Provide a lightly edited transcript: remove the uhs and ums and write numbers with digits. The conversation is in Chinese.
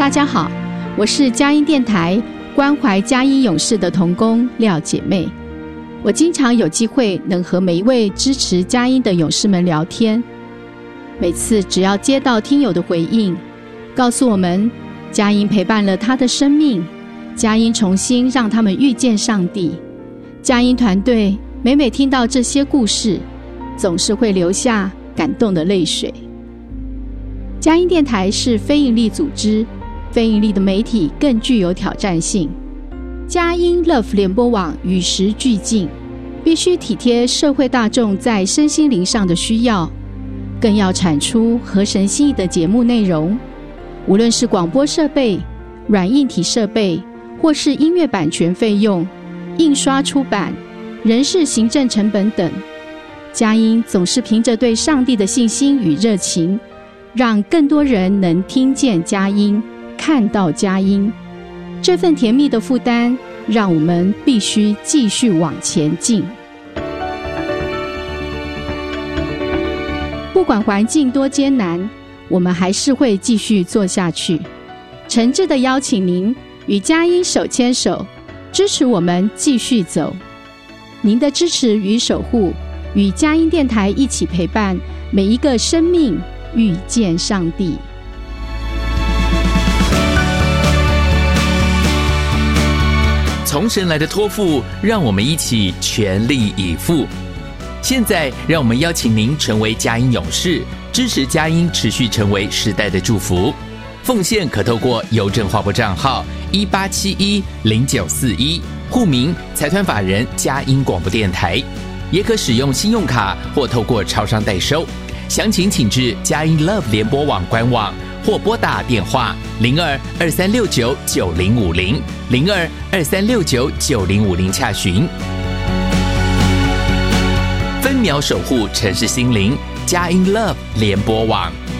大家好，我是佳音电台关怀佳音勇士的同工廖姐妹。我经常有机会能和每一位支持佳音的勇士们聊天，每次只要接到听友的回应，告诉我们佳音陪伴了他的生命，佳音重新让他们遇见上帝，佳音团队每听到这些故事，总是会流下感动的泪水。佳音电台是非营利组织，非营利的媒体更具有挑战性。佳音 Love 联播网与时俱进，必须体贴社会大众在身心灵上的需要，更要产出合神心意的节目内容。无论是广播设备、软硬体设备，或是音乐版权费用、印刷出版、人事行政成本等，佳音总是凭着对上帝的信心与热情，让更多人能听见佳音，看到佳音。这份甜蜜的负担，让我们必须继续往前进。不管环境多艰难，我们还是会继续做下去。诚挚地邀请您与佳音手牵手，支持我们继续走。您的支持与守护，与佳音电台一起陪伴每一个生命遇见上帝。 从神来的托付，让我们一起全力以赴。现在，让我们邀请您成为佳音勇士，支持佳音持续成为时代的祝福。奉献可透过邮政划拨账号18710941，户名财团法人佳音广播电台，也可使用信用卡或透过超商代收。详情请至佳音 Love 联播网官网，或拨打电话02-2369-9050，02-2369-9050洽询。分秒守护城市心灵，佳音 Love 联播网。